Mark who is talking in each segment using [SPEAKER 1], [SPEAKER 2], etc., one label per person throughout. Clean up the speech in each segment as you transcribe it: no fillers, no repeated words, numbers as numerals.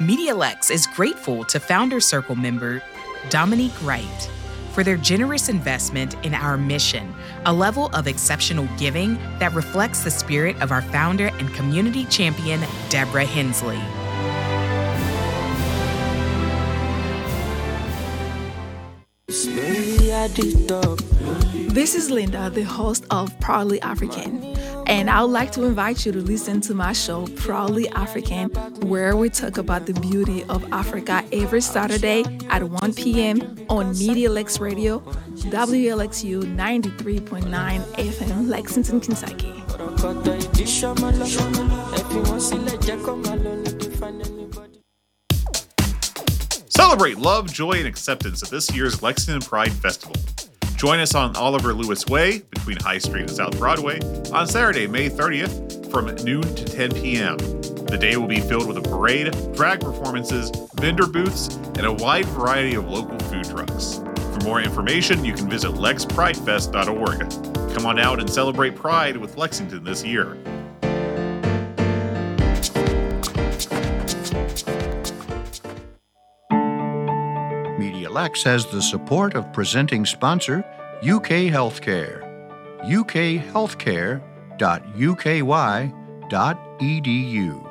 [SPEAKER 1] MediaLex is grateful to Founder Circle member Dominique Wright for their generous investment in our mission, a level of exceptional giving that reflects the spirit of our founder and community champion, Deborah Hensley.
[SPEAKER 2] This is Linda, the host of Proudly African, and I would like to invite you to listen to my show, Proudly African, where we talk about the beauty of Africa every Saturday at 1 p.m. on MediaLex Radio, WLXU 93.9 FM, Lexington, Kentucky.
[SPEAKER 3] Celebrate love, joy, and acceptance at this year's Lexington Pride Festival. Join us on Oliver Lewis Way between High Street and South Broadway on Saturday, May 30th from noon to 10 p.m. The day will be filled with a parade, drag performances, vendor booths, and a wide variety of local food trucks. For more information, you can visit lexpridefest.org. Come on out and celebrate Pride with Lexington this year.
[SPEAKER 4] MediaLex has the support of presenting sponsor UK Healthcare. ukhealthcare.uky.edu.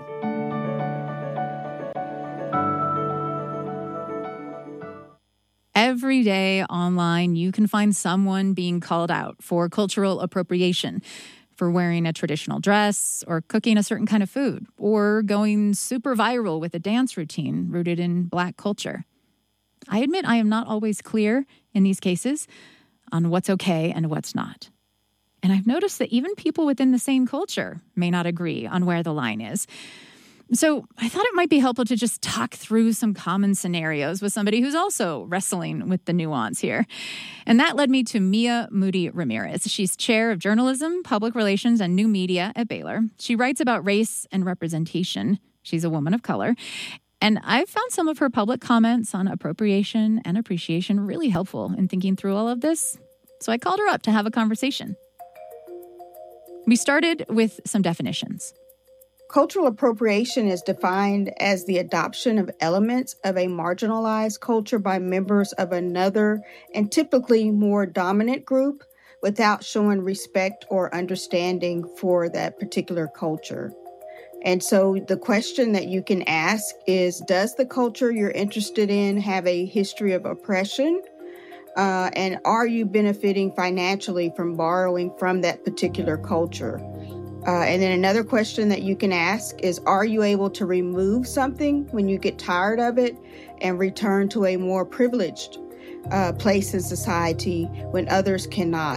[SPEAKER 5] Every day online, you can find someone being called out for cultural appropriation, for wearing a traditional dress, or cooking a certain kind of food, or going super viral with a dance routine rooted in Black culture. I admit I am not always clear in these cases on what's okay and what's not. And I've noticed that even people within the same culture may not agree on where the line is. So I thought it might be helpful to just talk through some common scenarios with somebody who's also wrestling with the nuance here. And that led me to Mia Moody Ramirez. She's chair of journalism, public relations, and new media at Baylor. She writes about race and representation. She's a woman of color. And I've found some of her public comments on appropriation and appreciation really helpful in thinking through all of this. So I called her up to have a conversation. We started with some definitions.
[SPEAKER 6] Cultural appropriation is defined as the adoption of elements of a marginalized culture by members of another and typically more dominant group without showing respect or understanding for that particular culture. And so the question that you can ask is, does the culture you're interested in have a history of oppression? And are you benefiting financially from borrowing from that particular culture? And then another question that you can ask is, are you able to remove something when you get tired of it and return to a more privileged place in society when others cannot?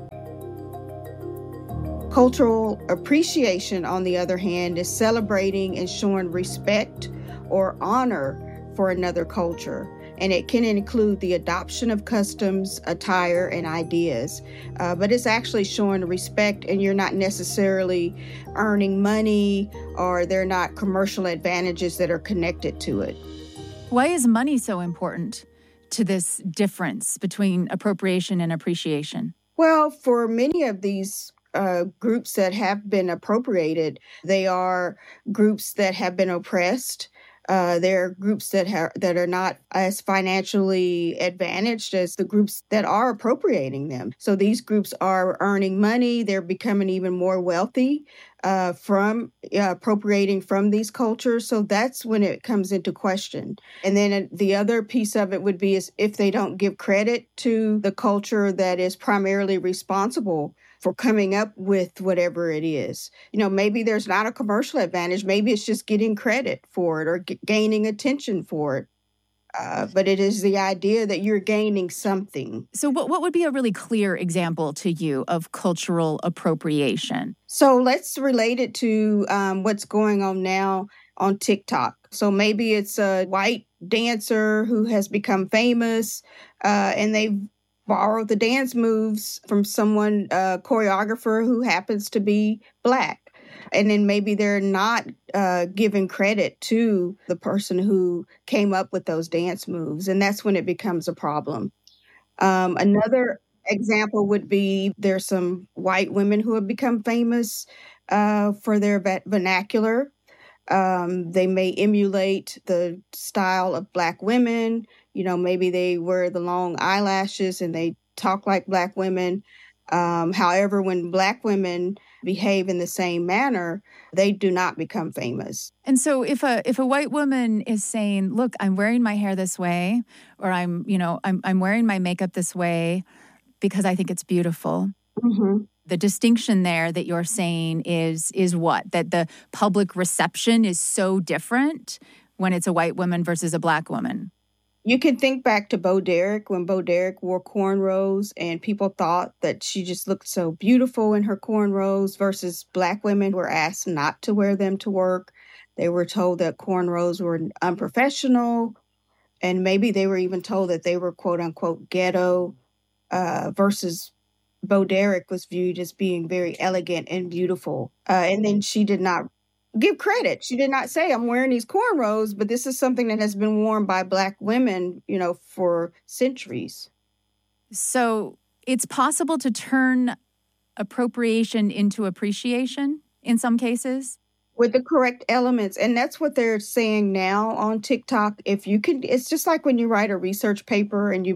[SPEAKER 6] Cultural appreciation, on the other hand, is celebrating and showing respect or honor for another culture. And it can include the adoption of customs, attire, and ideas. But it's actually showing respect, and you're not necessarily earning money, or there are not commercial advantages that are connected to it.
[SPEAKER 5] Why is money so important to this difference between appropriation and appreciation?
[SPEAKER 6] Well, for many of these groups that have been appropriated, they are groups that have been oppressed. They're groups that are not as financially advantaged as the groups that are appropriating them. So these groups are earning money. They're becoming even more wealthy from appropriating from these cultures. So that's when it comes into question. And then the other piece of it would be is if they don't give credit to the culture that is primarily responsible for coming up with whatever it is. You know, maybe there's not a commercial advantage. Maybe it's just getting credit for it or gaining attention for it. But it is the idea that you're gaining something.
[SPEAKER 5] So what would be a really clear example to you of cultural appropriation?
[SPEAKER 6] So let's relate it to what's going on now on TikTok. So maybe it's a white dancer who has become famous and they've borrow the dance moves from someone, choreographer who happens to be Black. And then maybe they're not giving credit to the person who came up with those dance moves. And that's when it becomes a problem. Another example would be there's some white women who have become famous for their vernacular. They may emulate the style of Black women. Maybe they wear the long eyelashes and they talk like Black women. However, when Black women behave in the same manner, they do not become famous.
[SPEAKER 5] And so if a white woman is saying, look, I'm wearing my hair this way, or I'm wearing my makeup this way because I think it's beautiful.
[SPEAKER 6] Mm-hmm.
[SPEAKER 5] The distinction there that you're saying is what? That the public reception is so different when it's a white woman versus a Black woman.
[SPEAKER 6] You can think back to Bo Derek, when Bo Derek wore cornrows and people thought that she just looked so beautiful in her cornrows, versus Black women were asked not to wear them to work. They were told that cornrows were unprofessional, and maybe they were even told that they were quote unquote ghetto, versus Bo Derek was viewed as being very elegant and beautiful. And then she did not give credit. She did not say, I'm wearing these cornrows, but this is something that has been worn by Black women, for centuries.
[SPEAKER 5] So it's possible to turn appropriation into appreciation in some cases?
[SPEAKER 6] With the correct elements. And that's what they're saying now on TikTok. If you can, it's just like when you write a research paper and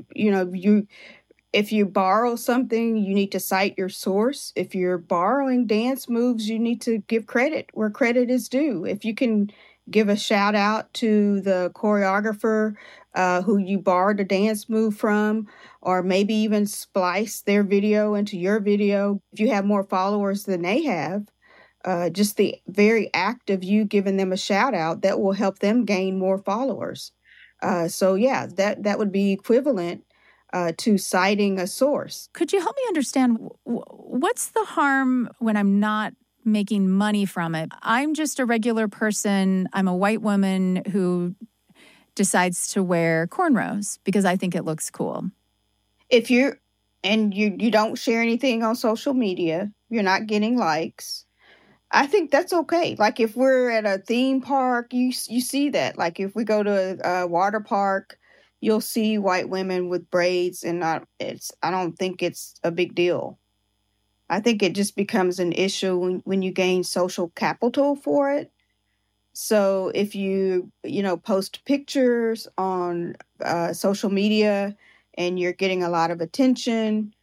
[SPEAKER 6] if you borrow something, you need to cite your source. If you're borrowing dance moves, you need to give credit where credit is due. If you can give a shout out to the choreographer who you borrowed a dance move from, or maybe even splice their video into your video, if you have more followers than they have, just the very act of you giving them a shout out, that will help them gain more followers. So yeah, that would be equivalent to citing a source.
[SPEAKER 5] Could you help me understand what's the harm when I'm not making money from it? I'm just a regular person. I'm a white woman who decides to wear cornrows because I think it looks cool.
[SPEAKER 6] If you don't share anything on social media, you're not getting likes, I think that's okay. Like if we're at a theme park, you see that. Like if we go to a water park, you'll see white women with braids, and I don't think it's a big deal. I think it just becomes an issue when you gain social capital for it. So if you post pictures on social media and you're getting a lot of attention,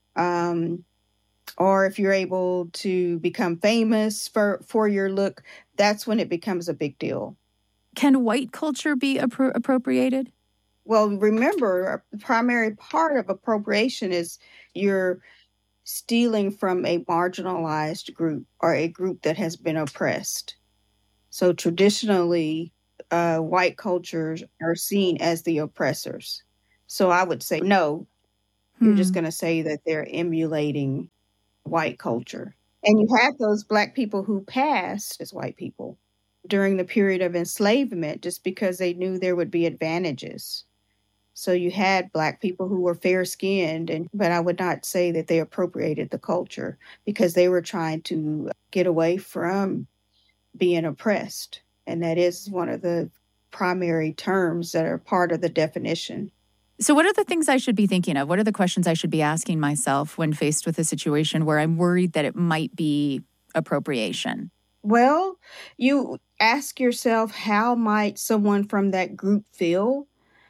[SPEAKER 6] or if you're able to become famous for your look, that's when it becomes a big deal.
[SPEAKER 5] Can white culture be appropriated?
[SPEAKER 6] Well, remember, the primary part of appropriation is you're stealing from a marginalized group or a group that has been oppressed. So traditionally, white cultures are seen as the oppressors. So I would say, no, you're just going to say that they're emulating white culture. And you have those Black people who passed as white people during the period of enslavement just because they knew there would be advantages. So you had Black people who were fair-skinned, but I would not say that they appropriated the culture because they were trying to get away from being oppressed. And that is one of the primary terms that are part of the definition.
[SPEAKER 5] So what are the things I should be thinking of? What are the questions I should be asking myself when faced with a situation where I'm worried that it might be appropriation?
[SPEAKER 6] Well, you ask yourself, how might someone from that group feel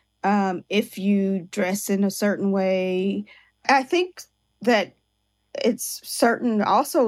[SPEAKER 6] if you dress in a certain way? I think that it's certain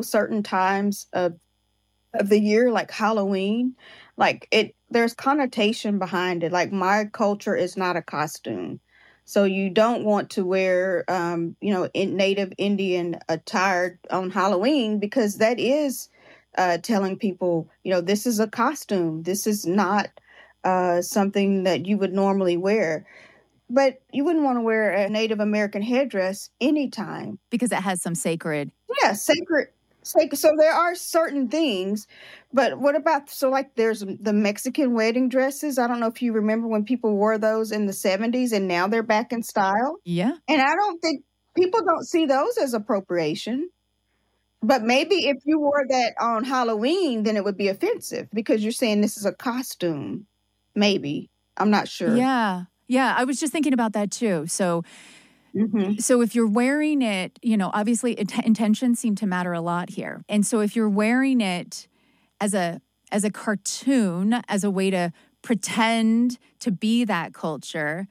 [SPEAKER 6] times of the year, like Halloween, there's connotation behind it. Like my culture is not a costume. So you don't want to wear, Native Indian attire on Halloween because that is telling people, this is a costume. This is not something that you would normally wear. But you wouldn't want to wear a Native American headdress anytime.
[SPEAKER 5] Because it has some sacred.
[SPEAKER 6] Yeah, sacred. So there are certain things, but what about, there's the Mexican wedding dresses. I don't know if you remember when people wore those in the 70s and now they're back in style.
[SPEAKER 5] Yeah.
[SPEAKER 6] And I don't think people don't see those as appropriation. But maybe if you wore that on Halloween, then it would be offensive because you're saying this is a costume. Maybe. I'm not sure.
[SPEAKER 5] Yeah. Yeah. I was just thinking about that too. So if you're wearing it, obviously intentions seem to matter a lot here. And so if you're wearing it as a as a cartoon, as a way to pretend to be that culture,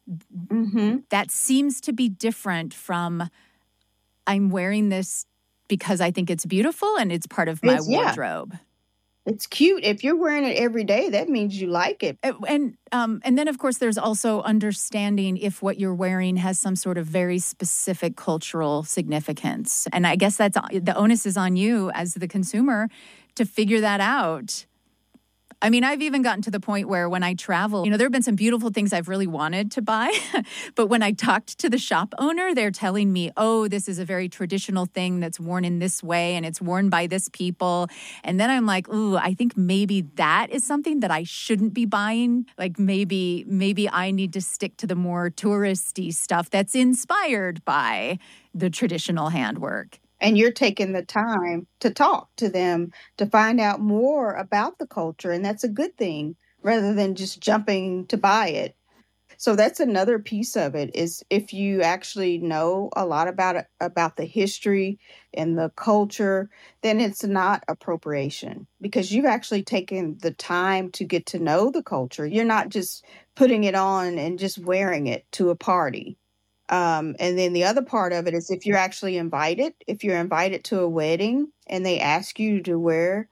[SPEAKER 5] that seems to be different from I'm wearing this because I think it's beautiful and it's part of my wardrobe.
[SPEAKER 6] It's cute. If you're wearing it every day, that means you like it.
[SPEAKER 5] And then, of course, there's also understanding if what you're wearing has some sort of very specific cultural significance. And I guess that's the onus is on you as the consumer to figure that out. I mean, I've even gotten to the point where when I travel, there have been some beautiful things I've really wanted to buy. But when I talked to the shop owner, they're telling me, oh, this is a very traditional thing that's worn in this way and it's worn by this people. And then I'm like, ooh, I think maybe that is something that I shouldn't be buying. Like maybe I need to stick to the more touristy stuff that's inspired by the traditional handwork.
[SPEAKER 6] And you're taking the time to talk to them to find out more about the culture. And that's a good thing rather than just jumping to buy it. So that's another piece of it is if you actually know a lot about the history and the culture, then it's not appropriation because you've actually taken the time to get to know the culture. You're not just putting it on and just wearing it to a party. And then the other part of it is if you're actually invited, if you're invited to a wedding and they ask you to wear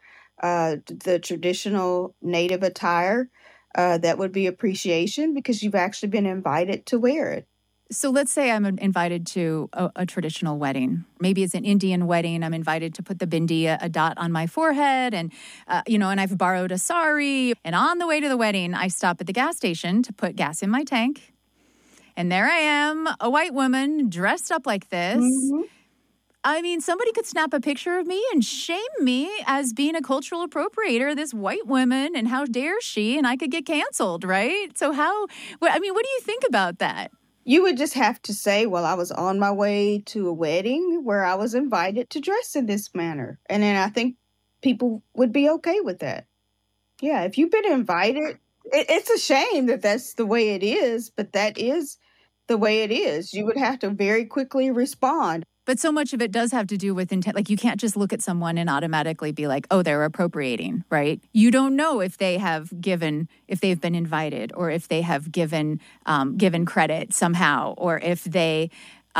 [SPEAKER 6] the traditional Native attire, that would be appreciation because you've actually been invited to wear it.
[SPEAKER 5] So let's say I'm invited to a traditional wedding. Maybe it's an Indian wedding. I'm invited to put the bindi, a dot on my forehead, and and I've borrowed a sari. And on the way to the wedding, I stop at the gas station to put gas in my tank. And there I am, a white woman dressed up like this. Mm-hmm. I mean, somebody could snap a picture of me and shame me as being a cultural appropriator, this white woman, and how dare she, and I could get canceled, right? So what do you think about that?
[SPEAKER 6] You would just have to say, well, I was on my way to a wedding where I was invited to dress in this manner. And then I think people would be okay with that. Yeah, if you've been invited, it's a shame that that's the way it is, but that is the way it is. You would have to very quickly respond.
[SPEAKER 5] But so much of it does have to do with intent. Like you can't just look at someone and automatically be like, oh, they're appropriating, right? You don't know if they've been invited or if they have given credit somehow, or if they,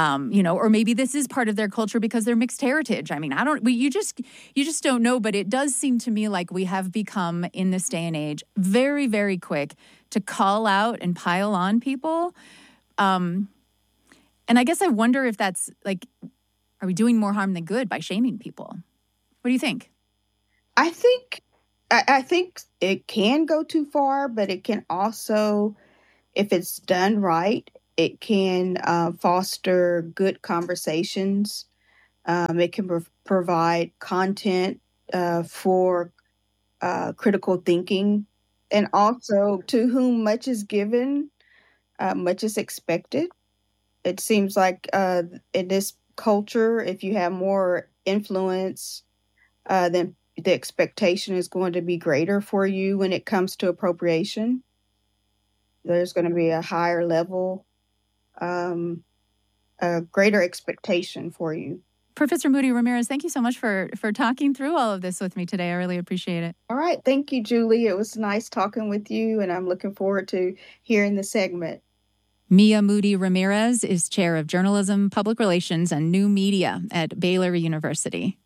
[SPEAKER 5] or maybe this is part of their culture because they're mixed heritage. I mean, you just don't know. But it does seem to me like we have become in this day and age very, very quick to call out and pile on people. And I guess I wonder if that's like, are we doing more harm than good by shaming people? What do you think?
[SPEAKER 6] I think it can go too far, but it can also, if it's done right, it can foster good conversations. It can provide content for critical thinking, and also to whom much is given, much is expected. It seems like in this culture, if you have more influence, then the expectation is going to be greater for you when it comes to appropriation. There's going to be a higher level, a greater expectation for you.
[SPEAKER 5] Professor Moody Ramirez, thank you so much for talking through all of this with me today. I really appreciate it.
[SPEAKER 6] All right. Thank you, Julie. It was nice talking with you, and I'm looking forward to hearing the segment.
[SPEAKER 5] Mia Moody Ramirez is Chair of Journalism, Public Relations, and New Media at Baylor University.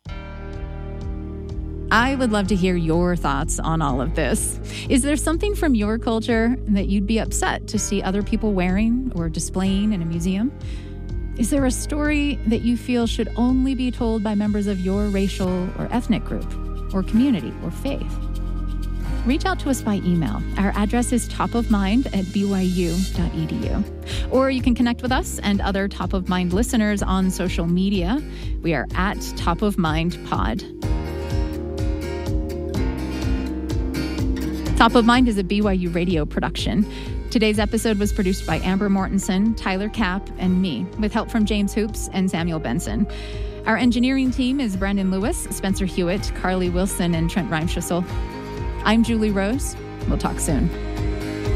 [SPEAKER 5] I would love to hear your thoughts on all of this. Is there something from your culture that you'd be upset to see other people wearing or displaying in a museum? Is there a story that you feel should only be told by members of your racial or ethnic group, or community, or faith? Reach out to us by email. Our address is topofmind@byu.edu. Or you can connect with us and other Top of Mind listeners on social media. We are at Top of Mind Pod. Top of Mind is a BYU radio production. Today's episode was produced by Amber Mortensen, Tyler Kapp, and me, with help from James Hoops and Samuel Benson. Our engineering team is Brandon Lewis, Spencer Hewitt, Carly Wilson, and Trent Reimschüssel. I'm Julie Rose. We'll talk soon.